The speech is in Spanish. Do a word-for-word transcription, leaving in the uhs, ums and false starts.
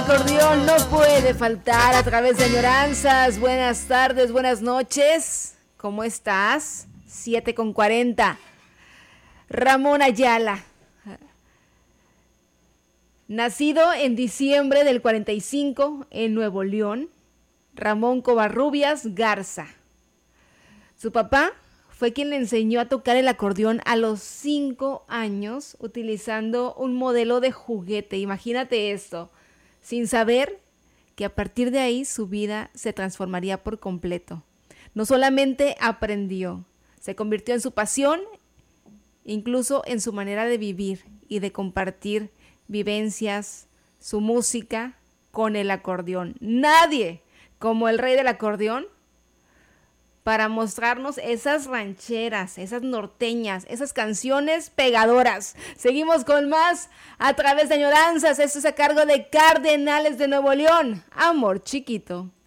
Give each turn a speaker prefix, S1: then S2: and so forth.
S1: acordeón no puede faltar a través de Añoranzas. Buenas tardes, buenas noches. ¿Cómo estás? siete con cuarenta. Ramón Ayala. Nacido en diciembre del cuarenta y cinco en Nuevo León, Ramón Covarrubias Garza. Su papá fue quien le enseñó a tocar el acordeón a los cinco años utilizando un modelo de juguete. Imagínate esto, sin saber que a partir de ahí su vida se transformaría por completo. No solamente aprendió, se convirtió en su pasión, incluso en su manera de vivir y de compartir vivencias, su música con el acordeón. Nadie como el rey del acordeón para mostrarnos esas rancheras, esas norteñas, esas canciones pegadoras. Seguimos con más a través de Añoranzas. Esto es a cargo de Cardenales de Nuevo León. Amor chiquito.